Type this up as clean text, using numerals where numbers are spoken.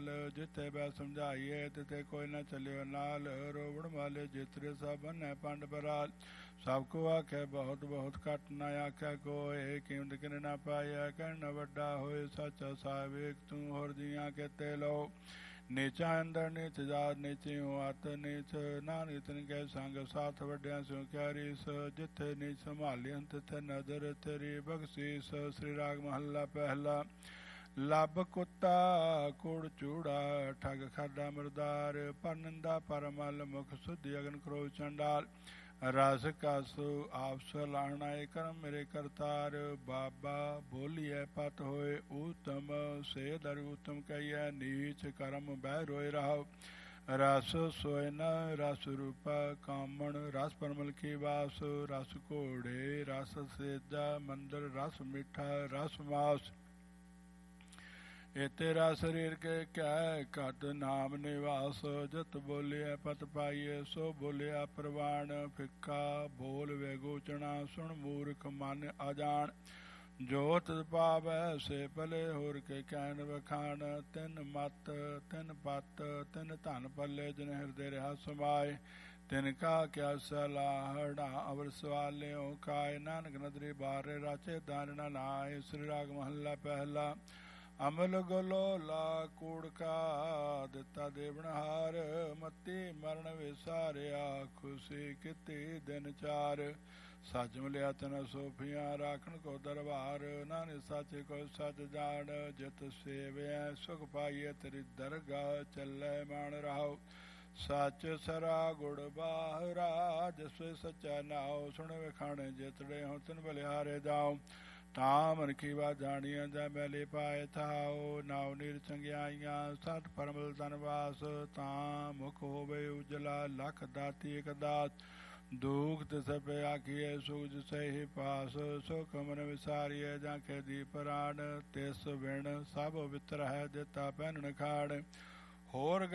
माल जिथे बै समझाइए तिथे कोई न चलियो नाल रोवण वाले जितरे सब बन्ने पंड बराल सबको आखे बहुत बहुत घट न आख्या कोय कीमत किन न पाया कहन वड्डा होए सच साहिब तू होर जियां के लो नीचा अंदर नीच जात नीची हत नीच नानी तिनके संग साथ वड्या स्यों क्या रीस जिथे नीच संभाली तिथे नजर तेरी बख्शीस। श्री राग महला पहला। लब कुत्ता कूड़ चूड़ा ठग खाडा मरदार पर निंदा पर मल मुख शुद्धि अगन क्रोध चंडाल रस कासु आपस लाहनाए कर्म मेरे करतार बाबा बोलिए पत होए उत्तम से दर उत्तम कहिए नीच कर्म बह रोए रहो रस सोय न रस रूप कामण रस परमल की वास रस घोड़े रस सेजा मंदिर रस मीठा रस मास ये तेरा शरीर के क्या कद नाम निवास जत बोलिए पत पाइए सो बोलिया प्रवाण फिक्का बोल वेगोचना सुन मूर्ख मन अजान जोत पाव से पले होर के कैन वखान तिन मत तिन पत तिन धन पले जिन हृदय रहा समाए तिनका क्या सलाहड़ा अवर सवाल्यों काय नानक नदरी बारे राचे दान न नाय। श्री राग महला पहला। अमल गलोला कूड़ का दिता देवनहार मती मरण विसारिया खुशी किती दिन चार सच मिलिया तना सोफिया राखण को दरबार नानी सच को सच जान जित सेवे सुख पाइए तेरी दरगाह चले मान रहो सच सरा गुड़ बाहरा जिससे सच्चा नाओ सुन विखाणे जितड़े हो तिन बलिहारे जाओ ताम रखीवा जानिया जा मैले पाए थाओ नाव नीर चंगियाइया सत परमल तनवास ताम मुख होवे उजला लख दाती एक दात दुख तिस पे आखिए सूझ सही पास सुख मन विसारिय जाके दीप राण तिस बिन सब वितर है दिता पैन खाड़ होर